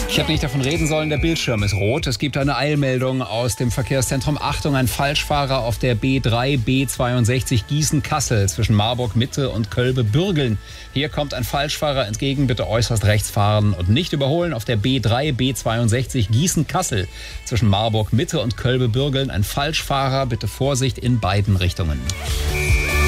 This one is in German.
Ich hätte nicht davon reden sollen, der Bildschirm ist rot. Es gibt eine Eilmeldung aus dem Verkehrszentrum. Achtung, ein Falschfahrer auf der B3, B62 Gießen-Kassel zwischen Marburg-Mitte und Kölbe-Bürgeln. Hier kommt ein Falschfahrer entgegen. Bitte äußerst rechts fahren und nicht überholen. Auf der B3, B62 Gießen-Kassel zwischen Marburg-Mitte und Kölbe-Bürgeln. Ein Falschfahrer, bitte Vorsicht in beiden Richtungen.